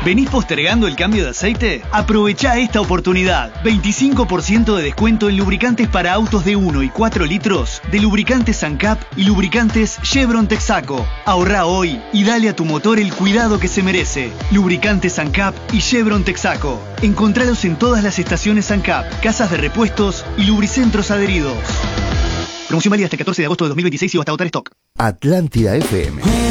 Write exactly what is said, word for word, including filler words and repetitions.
¿Venís postergando el cambio de aceite? Aprovechá esta oportunidad. veinticinco por ciento de descuento en lubricantes para autos de uno y cuatro litros de lubricantes Sancap y lubricantes Chevron Texaco. Ahorrá hoy y dale a tu motor el cuidado que se merece. Lubricantes Sancap y Chevron Texaco. Encontralos en todas las estaciones Sancap, casas de repuestos y lubricentros adheridos. Promoción válida hasta el catorce de agosto de dos mil veintiséis y hasta agotar stock. Atlántida F M.